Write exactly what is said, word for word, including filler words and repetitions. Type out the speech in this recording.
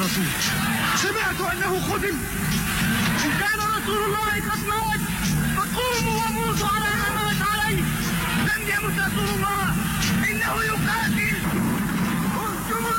رسول. سمعت أنه خدم. إن كان رسول الله قد مات فقوموا وموتوا على ما مات عليه. لم يمت رسول الله، إنه يقاتل